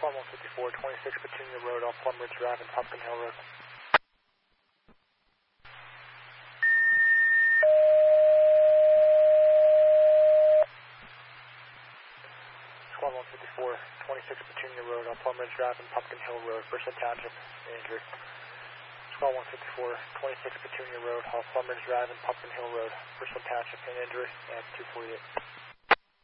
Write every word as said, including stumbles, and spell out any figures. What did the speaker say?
Squad one fifty-four, twenty-six Petunia Road off Plum Ridge Drive and Pumpkin Hill Road. Squad one fifty-four, twenty-six Petunia Road off Plum Ridge Drive and Pumpkin Hill Road, Merced Township, injury. Squad one fifty-four, twenty-six Petunia Road off Plum Ridge Drive and Pumpkin Hill Road, Merced Township, injury, at two forty-eight.